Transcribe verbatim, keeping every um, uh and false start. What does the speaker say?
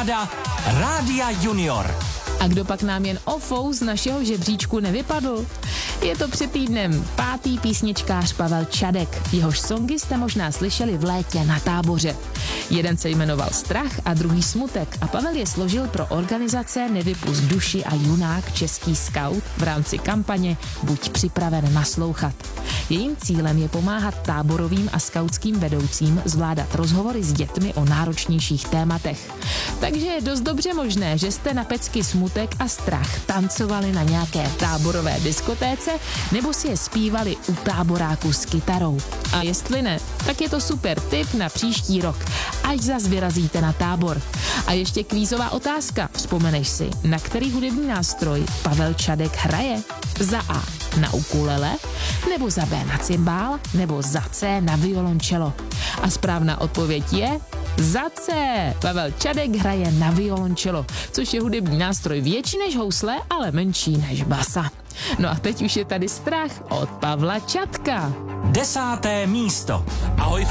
Paráda Rádia Junior. A kdo pak nám jen ofou z našeho žebříčku nevypadl? Je to před týdnem pátý písničkář Pavel Čadek. Jehož songy jste možná slyšeli v létě na táboře. Jeden se jmenoval Strach a druhý Smutek a Pavel je složil pro organizace Nevypust duši a Junák Český skaut v rámci kampaně Buď připraven naslouchat. Jejím cílem je pomáhat táborovým a skautským vedoucím zvládat rozhovory s dětmi o náročnějších tématech. Takže je dost dobře možné, že jste na pecky Smutek a Strach tancovali na nějaké táborové diskotéce nebo si je zpívali u táboráku s kytarou. A jestli ne, tak je to super tip na příští rok, až zas vyrazíte na tábor. A ještě kvízová otázka. Vzpomeneš si, na který hudební nástroj Pavel Čadek hraje? Za A na ukulele, nebo za B na cymbál, nebo za C na violončelo. A správná odpověď je za C. Pavel Čadek hraje na violončelo, což je hudební nástroj větší než housle, ale menší než basa. No a teď už je tady Strach od Pavla Čadka. Desáté místo. Ahoj